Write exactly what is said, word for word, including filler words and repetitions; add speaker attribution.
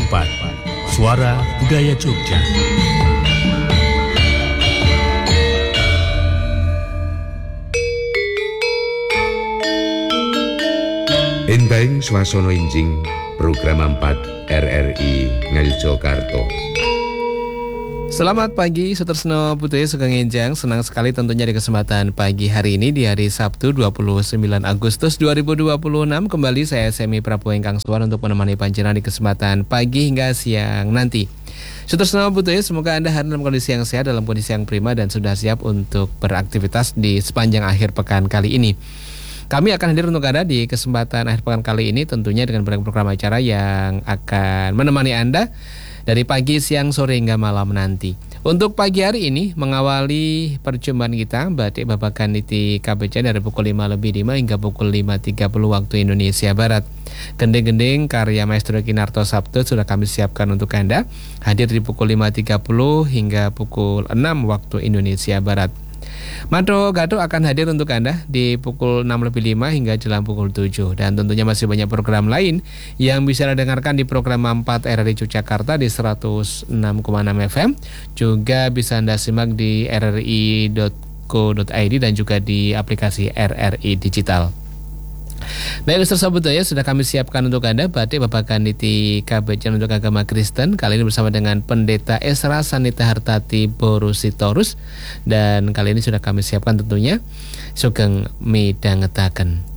Speaker 1: empat, Suara Budaya Jogja.
Speaker 2: Enteng swasana enjing program empat R R I Ngayogyakarta.
Speaker 3: Selamat pagi, Sutresno Putri Sugeng Enjang. Senang sekali tentunya di kesempatan pagi hari ini di hari Sabtu dua puluh sembilan Agustus dua ribu dua puluh enam. Kembali saya Semi Prabowo Ingkang Suwar untuk menemani panjenengan di kesempatan pagi hingga siang nanti. Sutresno Putri, semoga Anda hari dalam kondisi yang sehat, dalam kondisi yang prima, dan sudah siap untuk beraktivitas di sepanjang akhir pekan kali ini. Kami akan hadir untuk Anda di kesempatan akhir pekan kali ini tentunya dengan berbagai program acara yang akan menemani Anda dari pagi, siang, sore hingga malam nanti. Untuk pagi hari ini mengawali perjumpaan kita Batik Babakan Niti K B C dari pukul lima lebih lima hingga pukul lima tiga puluh waktu Indonesia Barat. Gending-gending karya Maestro Kinarto Sabto sudah kami siapkan untuk Anda, hadir di pukul lima tiga puluh hingga pukul enam waktu Indonesia Barat. Mado Gato akan hadir untuk Anda di pukul enam lebih lima hingga jelang pukul tujuh. Dan tentunya masih banyak program lain yang bisa Anda dengarkan di program empat R R I Yogyakarta di seratus enam koma enam F M. Juga bisa Anda simak di r r i dot co dot i d dan juga di aplikasi R R I Digital. Baik, Ustaz Budaya sudah kami siapkan untuk Anda Batik Babakan Niti K B C untuk agama Kristen. Kali ini bersama dengan Pendeta Esra Sanita Hartati Borusitorus. Dan kali ini sudah kami siapkan tentunya Sugeng Midhangetaken.